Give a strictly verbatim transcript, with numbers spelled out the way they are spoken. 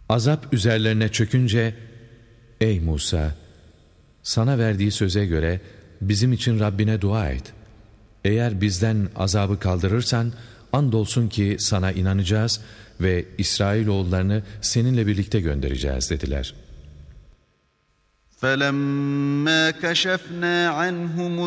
Azap üzerlerine çökünce, ey Musa, sana verdiği söze göre bizim için Rabbine dua et. Eğer bizden azabı kaldırırsan, andolsun ki sana inanacağız ve İsrailoğullarını seninle birlikte göndereceğiz dediler. فَلَمَّا كَشَفْنَا عَنْهُمُ